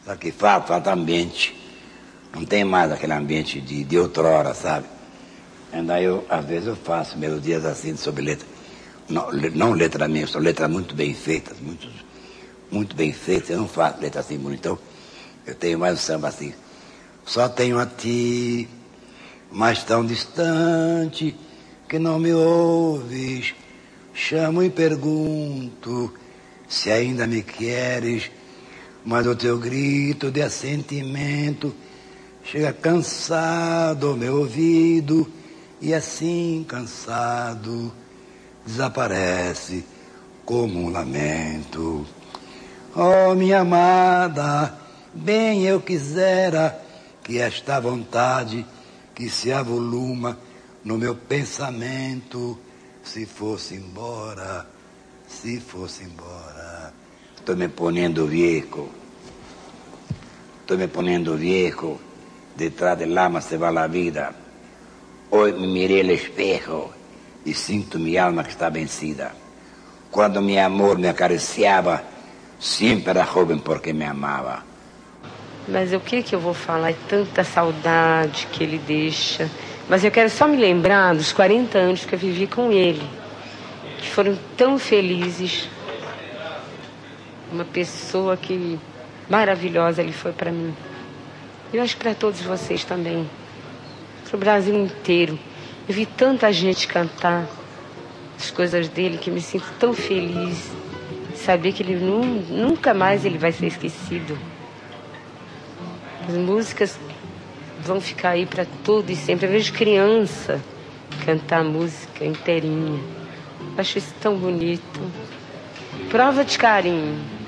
Só que falta ambiente. Não tem mais aquele ambiente de outrora, sabe? Ainda às vezes eu faço melodias assim sobre letra. Não letra minha, são letras muito bem feitas, muito bem feitas. Eu não faço letra assim bonitão. Eu tenho mais um samba assim. Só tenho a ti, mas tão distante, que não me ouves. Chamo e pergunto se ainda me queres, mas o teu grito de assentimento chega cansado ao meu ouvido, e assim cansado desaparece como um lamento. Oh, minha amada, bem eu quisera que esta vontade que se avoluma no meu pensamento se fosse embora, se fosse embora. Estou me ponendo viejo, detrás del alma se va la vida. Hoy me miré al espejo e sinto minha alma que está vencida. Quando meu amor me acariciava, sempre era jovem porque me amava. Mas o que eu vou falar? É tanta saudade que ele deixa. Mas eu quero só me lembrar dos 40 anos que eu vivi com ele, que foram tão felizes. Uma pessoa que maravilhosa ele foi para mim. Eu acho que para todos vocês também. Para o Brasil inteiro. Eu vi tanta gente cantar as coisas dele que me sinto tão feliz. Saber que ele nunca mais ele vai ser esquecido. As músicas vão ficar aí para todo e sempre. Eu vejo criança cantar música inteirinha. Eu acho isso tão bonito. Prova de carinho.